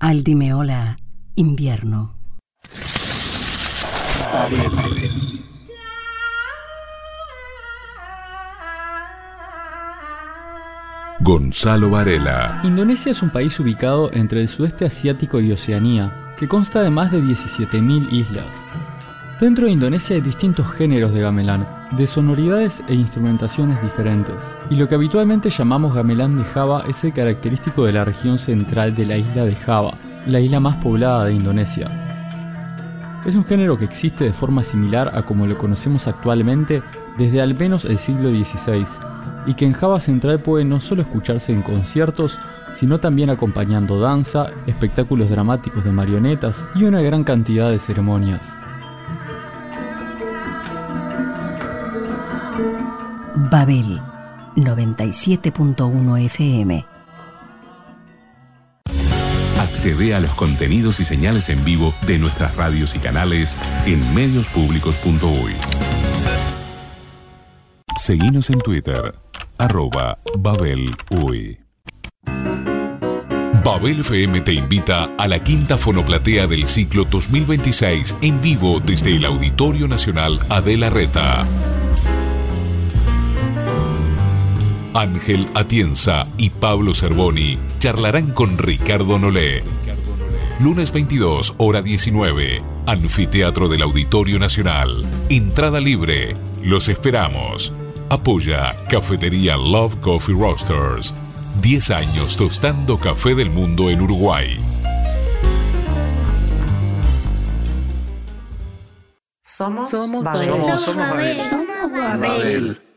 Aldimeola, invierno. Gonzalo Varela. Indonesia es un país ubicado entre el sudeste asiático y Oceanía, que consta de más de 17.000 islas. Dentro de Indonesia hay distintos géneros de gamelán, de sonoridades e instrumentaciones diferentes. Y lo que habitualmente llamamos gamelán de Java es el característico de la región central de la isla de Java, la isla más poblada de Indonesia. Es un género que existe de forma similar a como lo conocemos actualmente desde al menos el siglo XVI, y que en Java Central puede no solo escucharse en conciertos, sino también acompañando danza, espectáculos dramáticos de marionetas y una gran cantidad de ceremonias. Babel 97.1 FM. Accede a los contenidos y señales en vivo de nuestras radios y canales en mediospublicos.uy. Seguinos en Twitter, @BabelUy. Babel FM te invita a la quinta fonoplatea del ciclo 2026 en vivo desde el Auditorio Nacional Adela Reta. Ángel Atienza y Pablo Cervoni charlarán con Ricardo Nolé. Lunes 22, hora 19, Anfiteatro del Auditorio Nacional. Entrada libre. Los esperamos. Apoya Cafetería Love Coffee Roasters. 10 años tostando café del mundo en Uruguay. Somos Babel. Babel. Somos Babel.